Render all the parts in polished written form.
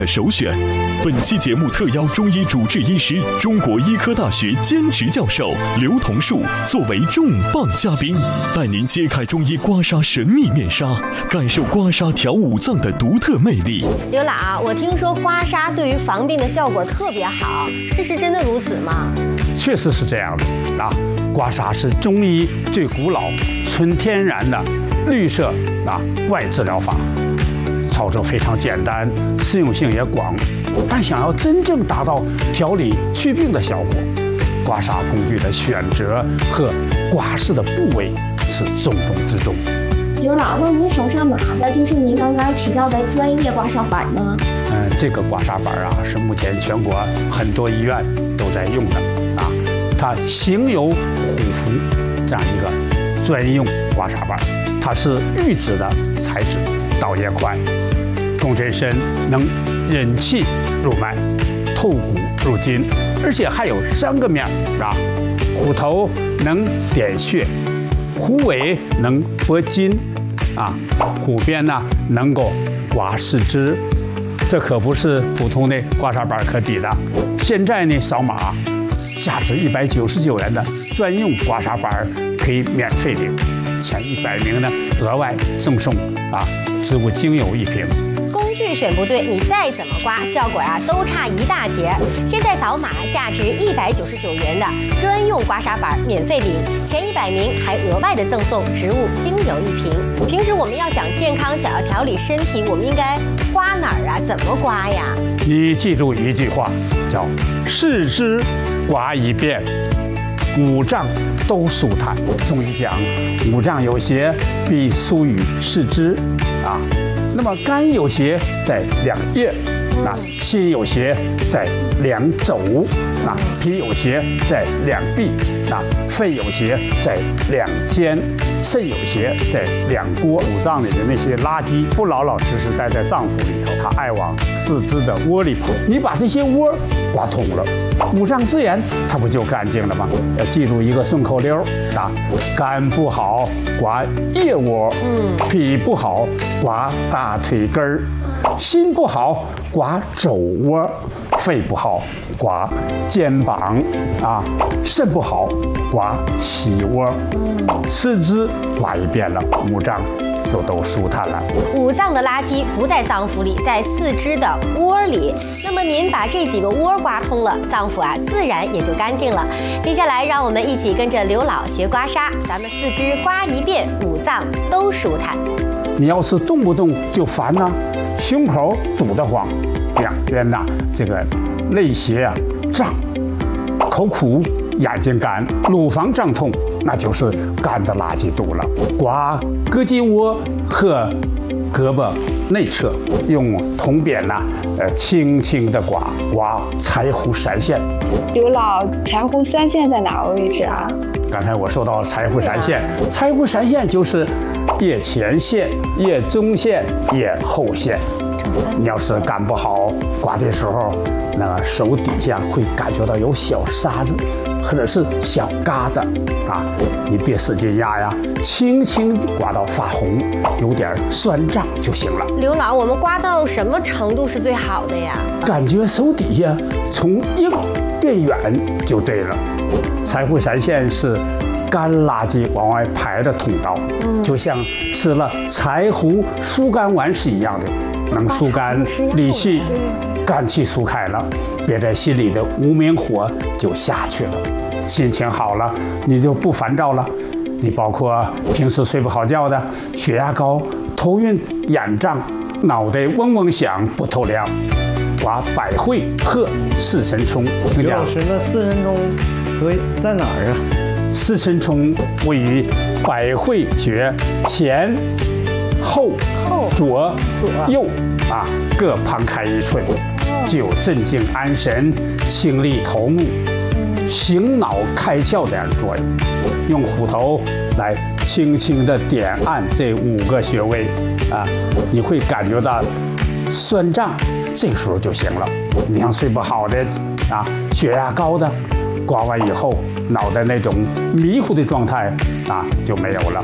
首选。本期节目特邀中医主治医师、中国医科大学兼职教授刘同树作为重磅嘉宾，带您揭开中医刮痧神秘面纱，感受刮痧调五脏的独特魅力。 刘老，我听说刮痧对于防病的效果特别好，事实真的如此吗？ 确实是这样的啊！刮痧是中医最古老、纯天然的绿色外治疗法。操作非常简单，适用性也广，但想要真正达到调理祛病的效果，刮痧工具的选择和刮拭的部位是重中之重。 刘老，那您手上拿的就是您刚刚提到的专业刮痧板吗？ 这个刮痧板是目前全国很多医院都在用的它形有虎符这样一个专用刮痧板，它是预制的材质，导也快，共振深，能引气入脉，透骨入筋，而且还有3个面虎头能点穴，虎尾能拨筋虎边能够刮四肢，这可不是普通的刮痧板可比的。现在呢，扫码，价值199元的专用刮痧板可以免费领，前100名呢额外赠送植物精油1瓶。 工具选不对，你再怎么刮，效果都差一大截。现在扫码，价值199元的专用刮痧板免费领，前100名还额外的赠送植物精油1瓶。平时我们要想健康，想要调理身体，我们应该刮哪儿怎么刮呀？ 你记住一句话，叫四肢刮一遍，五脏都舒坦。中医讲五脏有邪必疏于四肢那么肝有邪在2腋心有邪在2肘脾有邪在2臂肺有邪在2肩，肾有邪在2郭。五脏里的那些垃圾不老老实实待在脏腑里头，它爱往四肢的窝里跑。你把这些窝刮通了，五脏自然它不就干净了吗？要记住一个顺口溜肝不好刮腋窝，脾不好刮大腿根儿，心不好刮肘窝，肺不好刮肩膀肾不好刮膝窝，四肢刮一遍了，五脏都舒坦了。 五脏的垃圾不在脏腑里，在四肢的窝里。那么您把这几个窝刮通了，脏腑自然也就干净了。接下来让我们一起跟着刘老学刮痧，咱们四肢刮一遍，五脏都舒坦。 你要是动不动就烦胸口堵得慌，两边这个肋胁胀，口苦，眼睛干，乳房胀痛，那就是肝的垃圾堵了。刮胳肌窝和胳膊内侧，用铜扁轻轻的刮柴胡闪现。 刘老，柴胡闪现在哪个位置刚才我说到柴胡闪现，柴胡闪现就是腋前线、腋中线、腋后线。你要是干不好，刮的时候，那个手底下会感觉到有小沙子，或者是小疙瘩你别使劲压呀，轻轻刮到发红，有点酸胀就行了。 刘老，我们刮到什么程度是最好的呀？感觉手底下从硬变远就对了。柴胡闪现是肝垃圾往外排的通道，就像吃了柴胡疏肝丸是一样的，能疏肝理气，肝气疏开了，憋在心里的无名火就下去了，心情好了，你就不烦躁了。你包括平时睡不好觉的，血压高、头晕眼胀、脑袋嗡嗡响不透亮，刮百会和四神聪。 刘老师，那四神聪在哪儿四神聪位于百会穴前、后、左、右各旁开1寸，具有镇静安神、清利头目、醒脑开窍这样的作用。用虎头来轻轻的点按这5个穴位你会感觉到酸胀，这个时候就行了。你像睡不好的血压高的，刮完以后脑袋那种迷糊的状态就没有了。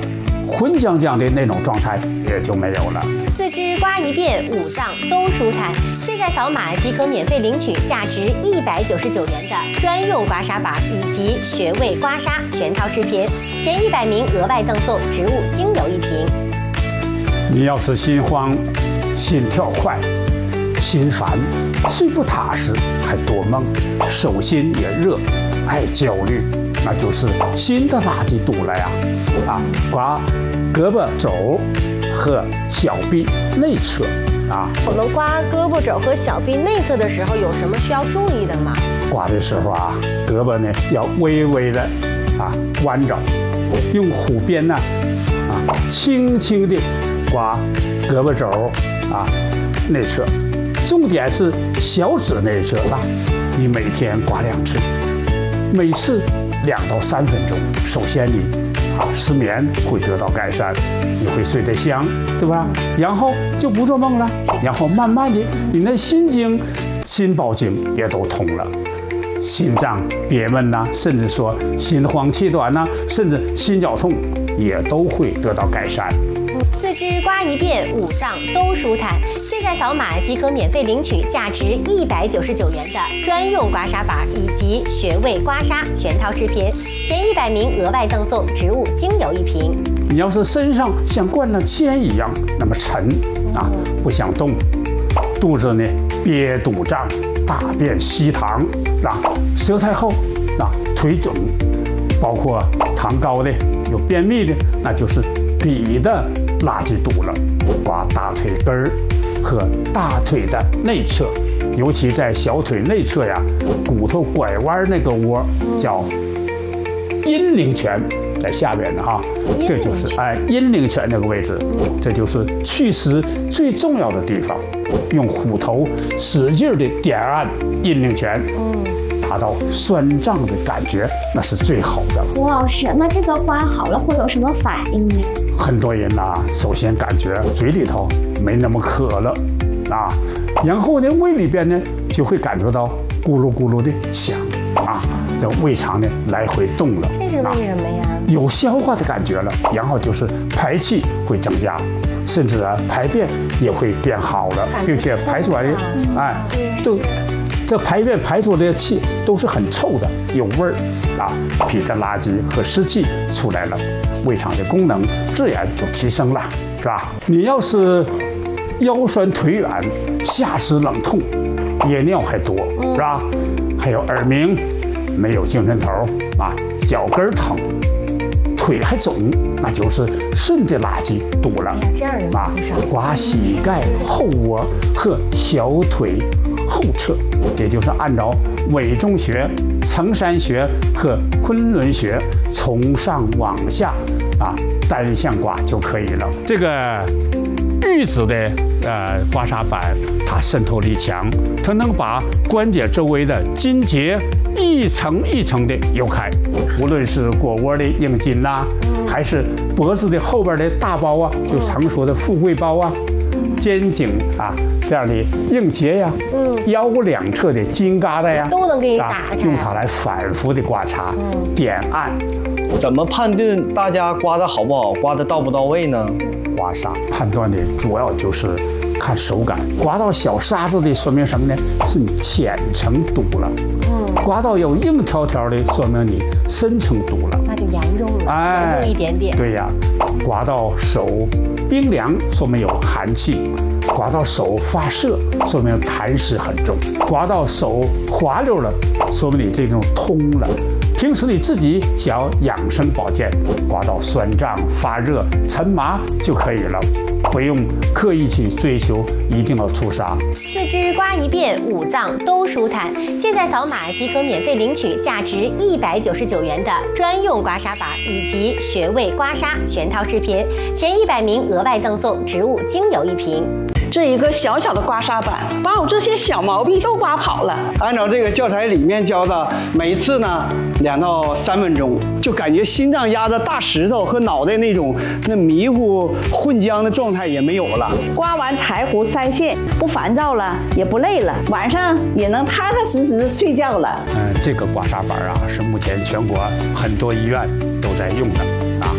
浑浆浆的那种状态也就没有了。 四肢刮一遍，五脏都舒坦。现在扫码即可免费领取价值199元的专用刮痧板以及穴位刮痧全套制品，前100名额外赠送植物精油1瓶。 你要是心慌、心跳快、心烦、睡不踏实，还多梦，手心也热，爱焦虑，那就是心的垃圾堵了呀！刮胳膊肘和小臂内侧啊。 我们刮胳膊肘和小臂内侧的时候，有什么需要注意的吗？ 刮的时候啊，胳膊呢要微微的弯着，用虎鞭呢轻轻的刮胳膊肘内侧，重点是小指内侧你每天刮2次，每次2到3分钟。首先你失眠会得到改善，你会睡得香，对吧？然后就不做梦了，然后慢慢的你那心经、心包经也都通了，心脏憋闷甚至说心慌气短甚至心绞痛也都会得到改善。 四肢刮一遍，五脏都舒坦。现在扫码即可免费领取价值199元的专用刮痧板以及穴位刮痧全套制品，前100名额外赠送植物精油1瓶。 你要是身上像灌了铅一样那么沉不想动，肚子呢憋肚胀，大便稀溏舌苔厚腿肿，包括糖高的、有便秘的，那就是脾的垃圾堵了。刮大腿根儿和大腿的内侧，尤其在小腿内侧骨头拐弯那个窝叫阴陵泉，在下边的这就是阴陵泉那个位置，这就是祛湿最重要的地方。用虎头使劲的点按阴陵泉，达到酸胀的感觉，那是最好的。 吴老师，那这个刮好了会有什么反应呢？ 很多人首先感觉嘴里头没那么渴了然后呢胃里边呢就会感觉到咕噜咕噜的响这胃肠呢来回动了。 这是为什么呀？ 有消化的感觉了，然后就是排气会增加，甚至排便也会变好了，并且排出来的这排便排出来的气都是很臭的，有味儿脾的垃圾和湿气出来了，胃肠的功能自然就提升了，是吧？你要是腰酸腿软、下肢冷痛、夜尿还多，是吧？还有耳鸣、没有精神头脚跟疼、腿还肿，那就是肾的垃圾堵了。 这样的刮膝盖后窝和小腿后侧，也就是按照委中穴、承山穴和昆仑穴从上往下单向刮就可以了。这个玉子的刮痧板，它渗透力强，它能把关节周围的筋结一层一层的揉开，无论是腘窝的硬筋还是脖子的后边的大包就常说的富贵包肩颈这样的硬结腰两侧的筋疙瘩都能给你打开， 用它来反复的刮擦、点按。 怎么判断大家刮的好不好，刮的到不到位呢？ 刮痧判断的主要就是看手感，刮到小沙子的说明什么呢？是你浅层堵了。刮到有硬条条的，说明你深层堵了， 那就严重了，严重一点点。 对呀，刮到手冰凉，说明有寒气；刮到手发涩，说明痰湿很重；刮到手滑溜了，说明你这种通了。平时你自己想要养生保健，刮到酸胀、发热、沉麻就可以了，不用刻意去追求一定要出痧。 四肢刮一遍，五脏都舒坦。现在扫码即可免费领取价值199元的专用刮痧板以及穴位刮痧全套制品，前100名额外赠送植物精油1瓶。 这一个小小的刮痧板，把我这些小毛病都刮跑了。 按照这个教材里面教的，每次呢2到3分钟，就感觉心脏压着大石头和脑袋那种迷糊混浆的状态也没有了。 刮完柴胡3线，不烦躁了，也不累了，晚上也能踏踏实实睡觉了。 这个刮痧板是目前全国很多医院都在用的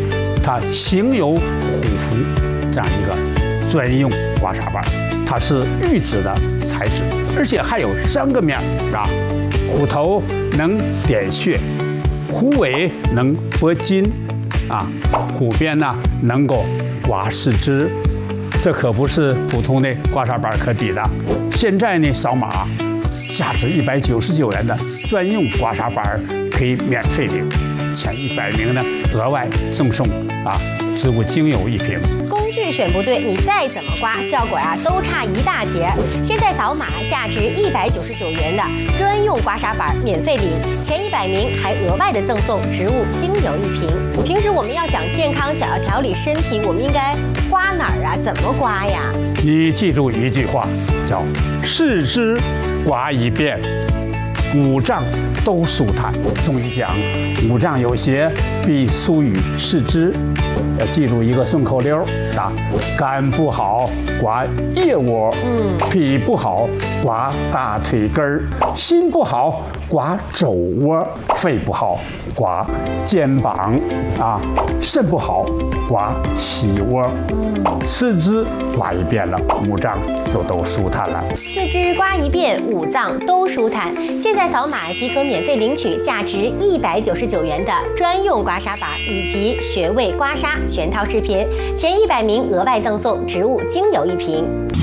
它形有虎符这样一个专用刮痧板，它是玉质的材质，而且还有3个面啊，虎头能点穴，虎尾能拨筋，啊，虎边呢能够刮四肢，这可不是普通的刮痧板可比的。现在呢，扫码价值199元的专用刮痧板可以免费领，前100名呢额外赠送植物精油1瓶。 工具选不对，你再怎么刮，效果都差一大截。现在扫码价值199元的专用刮痧板免费领，前100名还额外的赠送植物精油1瓶。平时我们要想健康，想要调理身体，我们应该刮哪儿怎么刮呀？ 你记住一句话，叫四肢刮一遍，5脏都舒坦。中医讲5脏有邪，必疏于四肢。要记住一个顺口溜肝不好刮腋窝，脾不好刮大腿根儿，心不好刮肘窝，肺不好刮肩膀肾不好刮膝窝，四肢刮一遍了，5脏就都舒坦了。 四肢刮一遍，5脏都舒坦。现在扫码即可免费领取价值199元的专用刮痧板以及穴位刮痧全套视频，前100名额外赠送植物精油1瓶。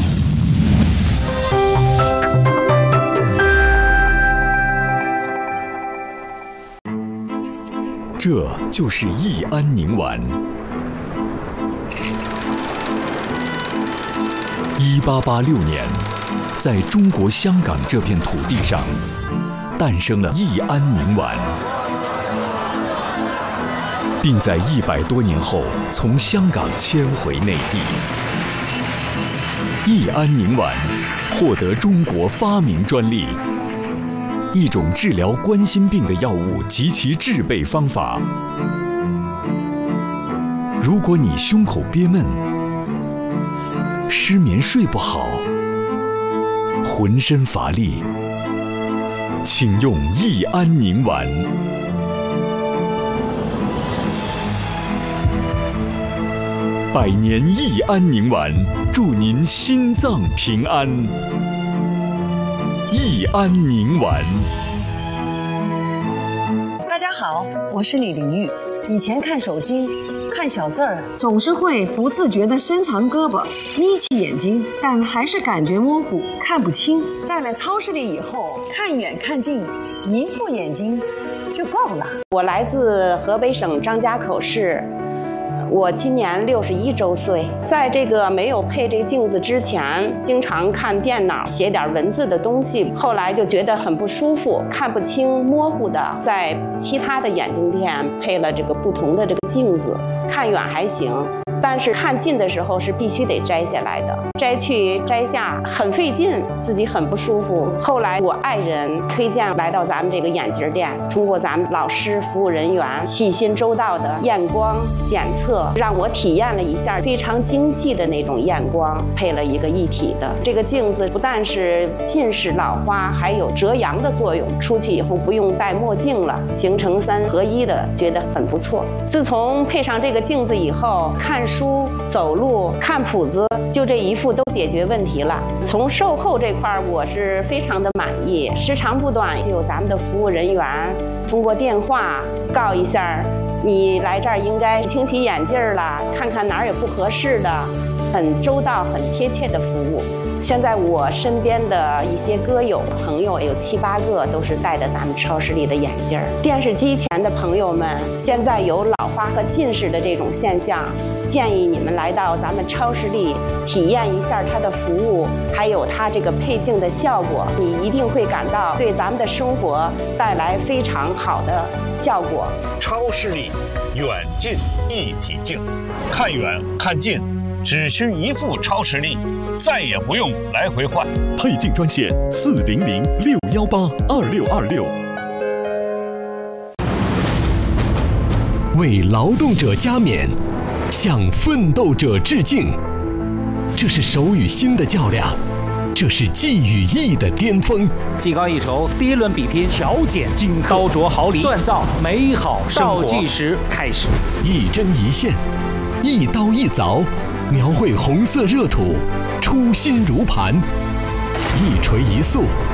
这就是益安宁丸。1886年，在中国香港这片土地上，诞生了益安宁丸，并在100多年后从香港迁回内地。益安宁丸获得中国发明专利，一种治疗冠心病的药物及其制备方法。如果你胸口憋闷、失眠睡不好、浑身乏力，请用益安宁丸。100年益安宁丸，祝您心脏平安。益安宁丸。 大家好，我是李玲玉。以前看手机看小字儿，总是会不自觉地伸长胳膊，眯起眼睛，但还是感觉模糊，看不清。到了超市里以后，看远看近，一副眼睛就够了。 我来自河北省张家口市。我今年61周岁，在这个没有配这个镜子之前，经常看电脑写点文字的东西，后来就觉得很不舒服，看不清，模糊的。在其他的眼镜店配了这个不同的这个镜子，看远还行，但是看近的时候是必须得摘下来的，摘去摘下很费劲，自己很不舒服。后来我爱人推荐来到咱们这个眼镜店，通过咱们老师服务人员细心周到的验光检测，让我体验了一下非常精细的那种验光，配了一个一体的这个镜子，不但是近视老花，还有遮阳的作用，出去以后不用戴墨镜了，形成3合1的，觉得很不错。自从配上这个镜子以后，看书、走路、看谱子，就这一副都解决问题了。从售后这块我是非常的满意，时长不短，就有咱们的服务人员通过电话告一下，你来这儿应该清洗眼镜了，看看哪儿有不合适的，很周到、很贴切的服务。现在我身边的一些歌友朋友有7、8个都是戴着咱们超市里的眼镜。电视机前的朋友们，现在有老花和近视的这种现象，建议你们来到咱们超市里体验一下它的服务，还有它这个配镜的效果，你一定会感到对咱们的生活带来非常好的效果。 超视力远近一体镜，看远看近只需一副超视力，再也不用来回换。 配镜专线400-618-2626。 为劳动者加冕，向奋斗者致敬。这是手与心的较量， 这是技与艺的巅峰。 技高一筹，第一轮比拼，巧剪金刀琢毫厘，锻造美好生活。倒计时开始， 一针一线，一刀一凿，描绘红色热土，初心如磐，一锤一塑。